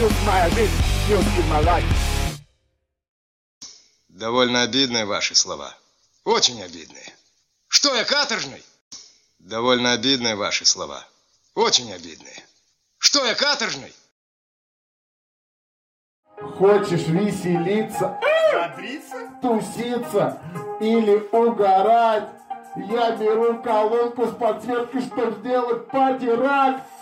Довольно обидные ваши слова. Очень обидные. Что я, каторжный? Довольно обидные ваши слова. Очень обидные. Что я, каторжный? Хочешь веселиться, туситься или угорать? Я беру колонку с подсветкой, чтобы сделать пати-рак.